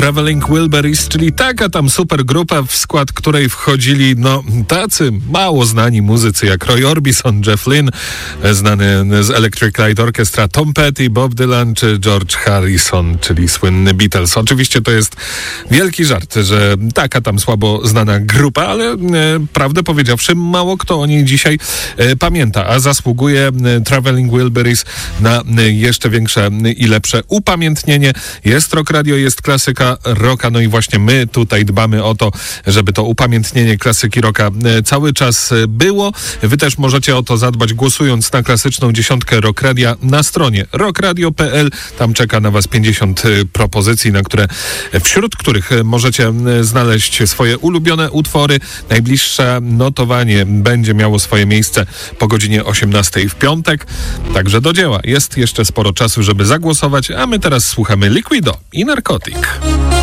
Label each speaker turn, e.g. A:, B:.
A: Traveling Wilburys, czyli taka tam super grupa, w skład której wchodzili tacy mało znani muzycy jak Roy Orbison, Jeff Lynne, znany z Electric Light Orchestra, Tom Petty, Bob Dylan czy George Harrison, czyli słynny Beatles. Oczywiście to jest wielki żart, że taka tam słabo znana grupa, ale prawdę powiedziawszy, mało kto o niej dzisiaj pamięta, a zasługuje Traveling Wilburys na jeszcze większe i lepsze upamiętnienie. Jest Rock Radio, jest klasyka rocka, no i właśnie my tutaj dbamy o to, żeby to upamiętnienie klasyki rocka cały czas było. Wy też możecie o to zadbać, głosując na klasyczną dziesiątkę Rock Radia na stronie rockradio.pl. Tam czeka na was 50 propozycji, wśród których możecie znaleźć swoje ulubione utwory. Najbliższe notowanie będzie miało swoje miejsce po godzinie 18 w piątek. Także do dzieła. Jest jeszcze sporo czasu, żeby zagłosować, a my teraz słuchamy Liquido i Narcotic.